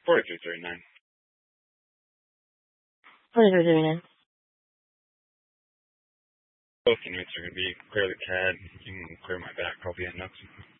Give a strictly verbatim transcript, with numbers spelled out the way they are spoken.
forty-three thirty-nine. forty-three thirty-nine. Both units are going to be clear the C A D. You can clear my back. I'll be in next.